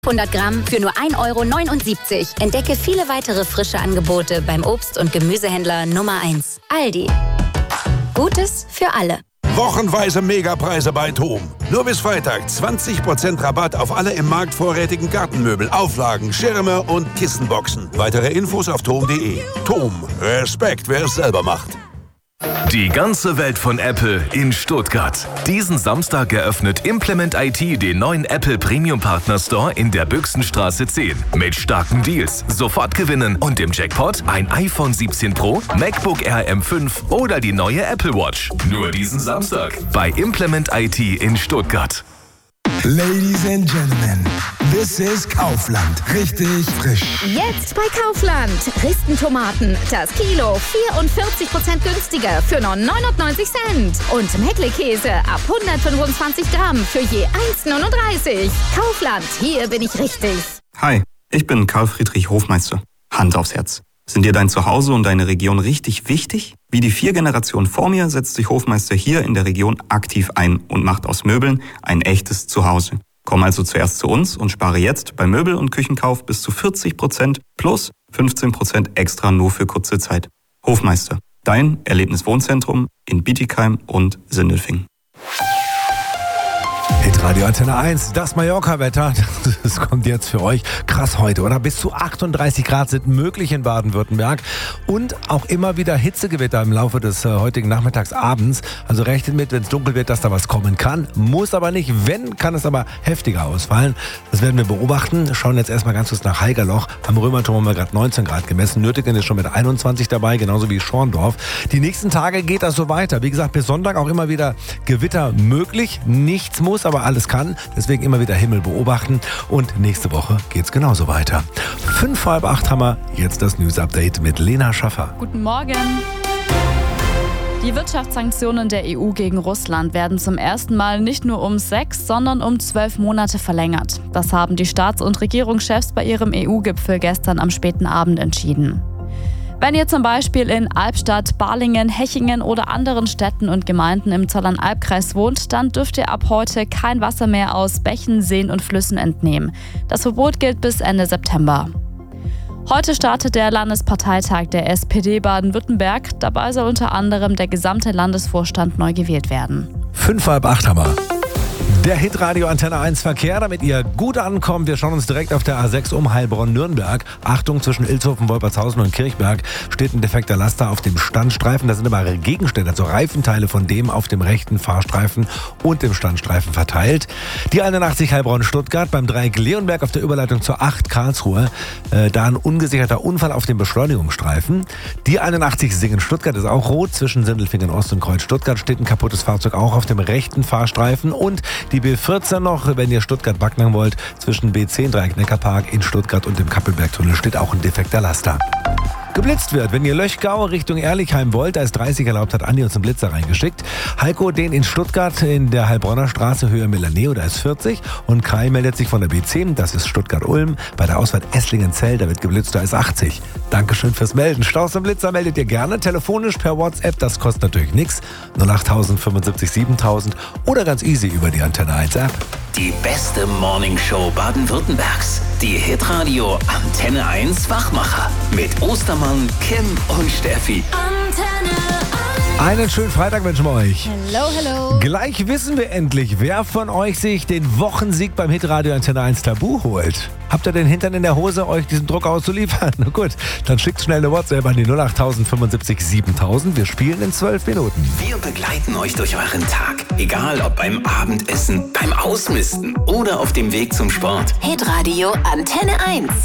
100 Gramm für nur 1,79 €. Entdecke viele weitere frische Angebote beim Obst- und Gemüsehändler Nummer 1. Aldi. Gutes für alle. Wochenweise Megapreise bei TOM. Nur bis Freitag 20% Rabatt auf alle im Markt vorrätigen Gartenmöbel, Auflagen, Schirme und Kissenboxen. Weitere Infos auf tom.de. TOM. Respekt, wer es selber macht. Die ganze Welt von Apple in Stuttgart. Diesen Samstag eröffnet Implement IT den neuen Apple Premium Partner Store in der Büchsenstraße 10. Mit starken Deals, sofort gewinnen und im Jackpot ein iPhone 17 Pro, MacBook Air M5 oder die neue Apple Watch. Nur diesen Samstag bei Implement IT in Stuttgart. Ladies and Gentlemen, this is Kaufland. Richtig frisch. Jetzt bei Kaufland. Ristentomaten. Das Kilo 44% günstiger für nur 99 Cent. Und Meckle-Käse ab 125 Gramm für je 1,39. Kaufland, hier bin ich richtig. Hi, ich bin Karl Friedrich Hofmeister. Hand aufs Herz. Sind dir dein Zuhause und deine Region richtig wichtig? Wie die 4 Generationen vor mir setzt sich Hofmeister hier in der Region aktiv ein und macht aus Möbeln ein echtes Zuhause. Komm also zuerst zu uns und spare jetzt bei Möbel- und Küchenkauf bis zu 40% plus 15% extra nur für kurze Zeit. Hofmeister, dein Erlebniswohnzentrum in Bietigheim und Sindelfingen. Hitradio Antenne 1, das Mallorca-Wetter, das kommt jetzt für euch. Krass heute, oder? Bis zu 38 Grad sind möglich in Baden-Württemberg und auch immer wieder Hitzegewitter im Laufe des heutigen Nachmittags, abends. Also rechnet mit, wenn es dunkel wird, dass da was kommen kann. Muss aber nicht. Wenn, kann es aber heftiger ausfallen. Das werden wir beobachten. Schauen jetzt erstmal ganz kurz nach Haigerloch. Am Römerturm haben wir gerade 19 Grad gemessen. Nürtingen ist schon mit 21 dabei, genauso wie Schorndorf. Die nächsten Tage geht das so weiter. Wie gesagt, bis Sonntag auch immer wieder Gewitter möglich. Nichts muss, aber alles kann. Deswegen immer wieder Himmel beobachten. Und nächste Woche geht's genauso weiter. 7:30 haben wir jetzt das News-Update mit Lena Schaffer. Guten Morgen. Die Wirtschaftssanktionen der EU gegen Russland werden zum ersten Mal nicht nur um 6, sondern um 12 Monate verlängert. Das haben die Staats- und Regierungschefs bei ihrem EU-Gipfel gestern am späten Abend entschieden. Wenn ihr zum Beispiel in Albstadt, Balingen, Hechingen oder anderen Städten und Gemeinden im Zollernalbkreis wohnt, dann dürft ihr ab heute kein Wasser mehr aus Bächen, Seen und Flüssen entnehmen. Das Verbot gilt bis Ende September. Heute startet der Landesparteitag der SPD Baden-Württemberg. Dabei soll unter anderem der gesamte Landesvorstand neu gewählt werden. 7:30 haben wir. Der Hitradio Antenne 1 Verkehr, damit ihr gut ankommt. Wir schauen uns direkt auf der A6 um Heilbronn-Nürnberg. Achtung, zwischen Ilshofen, Wolpertshausen und Kirchberg steht ein defekter Laster auf dem Standstreifen. Da sind aber Gegenstände, also Reifenteile von dem auf dem rechten Fahrstreifen und dem Standstreifen verteilt. Die 81 Heilbronn-Stuttgart beim Dreieck Leonberg auf der Überleitung zur 8 Karlsruhe. Da ein ungesicherter Unfall auf dem Beschleunigungsstreifen. Die 81 Singen-Stuttgart ist auch rot. Zwischen Sindelfingen Ost und Kreuz Stuttgart steht ein kaputtes Fahrzeug auch auf dem rechten Fahrstreifen. Und die B14 noch, wenn ihr Stuttgart-Backnang wollt, zwischen B10 Dreieck-Neckarpark in Stuttgart und dem Kappelbergtunnel steht auch ein defekter Laster. Geblitzt wird, wenn ihr Löchgau Richtung Ehrlichheim wollt, da ist 30 erlaubt, hat Andi uns einen Blitzer reingeschickt. Heiko, den in Stuttgart in der Heilbronner Straße, Höhe Milaneo, da ist 40. Und Kai meldet sich von der B10, das ist Stuttgart-Ulm. Bei der Ausfahrt Esslingen-Zell, da wird geblitzt, da ist 80. Dankeschön fürs Melden. Staus und Blitzer meldet ihr gerne, telefonisch per WhatsApp, das kostet natürlich nichts. 08000 75 7000 oder ganz easy über die Antenne 1 App. Die beste Morningshow Baden-Württembergs. Die Hitradio Antenne 1 Wachmacher. Mit Ostermann, Kim und Steffi. Antenne 1. Einen schönen Freitag wünschen wir euch. Hello, hello. Gleich wissen wir endlich, wer von euch sich den Wochensieg beim Hitradio Antenne 1 Tabu holt. Habt ihr den Hintern in der Hose, euch diesen Druck auszuliefern? Na gut, dann schickt schnell eine WhatsApp an die 08000 75 7000. Wir spielen in 12 Minuten. Wir begleiten euch durch euren Tag. Egal ob beim Abendessen, beim Ausmisten oder auf dem Weg zum Sport. Hitradio Antenne 1.